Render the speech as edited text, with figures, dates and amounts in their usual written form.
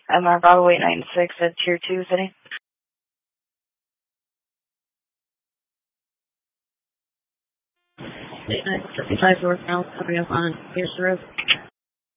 MR Bravo 896 at Tier 2 City. 895 northbound coming up on Pierce Road.